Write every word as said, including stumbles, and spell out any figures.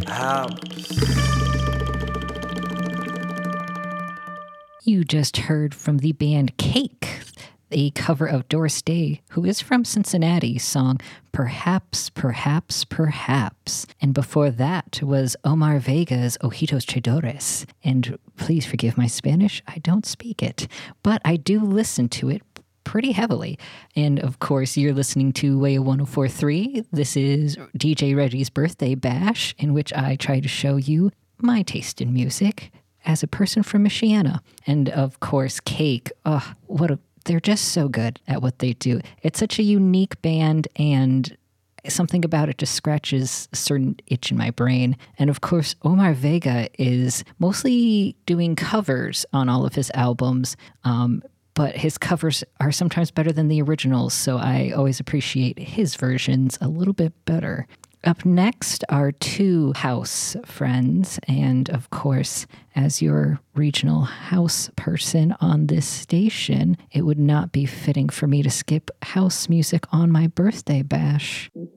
You just heard from the band Cake, a cover of Doris Day, who is from Cincinnati, song Perhaps, Perhaps, Perhaps. And before that was Omar Vega's Ojitos Chidores. And please forgive my Spanish, I don't speak it, but I do listen to it pretty heavily. And of course, you're listening to Way one oh four point three. This is D J Reggie's Birthday Bash, in which I try to show you my taste in music as a person from Michiana. And of course, Cake, oh, what a, they're just so good at what they do. It's such a unique band, and something about it just scratches a certain itch in my brain. And of course, Omar Vega is mostly doing covers on all of his albums, um, but his covers are sometimes better than the originals, so I always appreciate his versions a little bit better. Up next are two house friends, and of course, as your regional house person on this station, it would not be fitting for me to skip house music on my birthday bash.